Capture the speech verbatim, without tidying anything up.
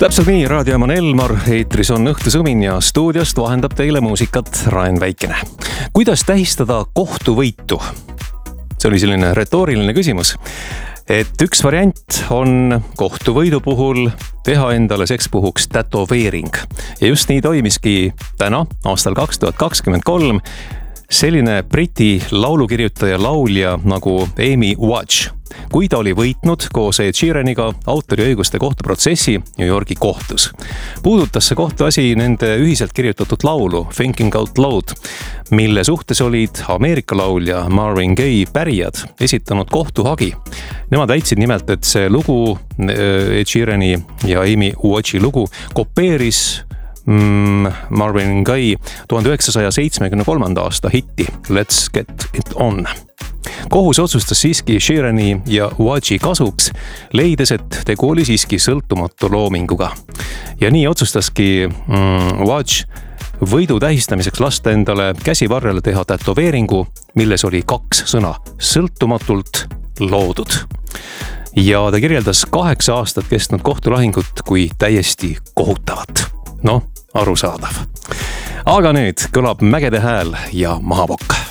Täpselt nii, raadiojaam on Elmar, eetris on Õhtusõmin ja stuudiost vahendab teile muusikat Rain Väikene. Kuidas tähistada kohtuvõitu? See oli selline retooriline küsimus. Et üks variant on kohtuvõidu puhul teha endale sekspuhuks tätoveering. Ja just nii toimiski täna, aastal kaks tuhat kakskümmend kolm, selline briti laulukirjutaja laulja nagu Amy Watch. Kui ta oli võitnud koos Ed Sheeraniga autoriõiguste kohtuprotsessi New Yorgi kohtus. Puudutas see kohtuasi nende ühiselt kirjutatud laulu Thinking Out Loud, mille suhtes olid Ameerika laulja Marvin Gaye pärijad esitanud kohtuhagi. Nemad väitsid nimelt, et see lugu, Ed Sheerani ja Amy Watchi lugu, kopeeris Marvin Gaye tuhande üheksasaja seitsmekümne kolmanda aasta hitti Let's Get It On. Kohus otsustas siiski Sheerani ja Watchi kasuks, leides, et tegu oli siiski sõltumatu loominguga. Ja nii otsustaski mm, Watch võidu tähistamiseks lasta endale käsivarrele teha tätoveeringu, milles oli kaks sõna: sõltumatult loodud. Ja ta kirjeldas kaheksa aastat kestnud kohtulahingut kui täiesti kohutavat. No, arusaadav. Aga nüüd kõlab mägede hääl ja mahapokk.